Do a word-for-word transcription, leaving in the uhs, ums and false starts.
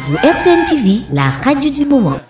Pour R C N T V, la radio du moment.